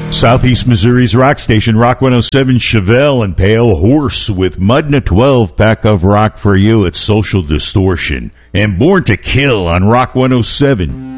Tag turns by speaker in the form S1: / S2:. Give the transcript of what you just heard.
S1: Southeast Missouri's rock station, Rock 107, Chevelle and Pale Horse with Mudna 12 pack of rock for you at Social Distortion. And Born to Kill on Rock 107.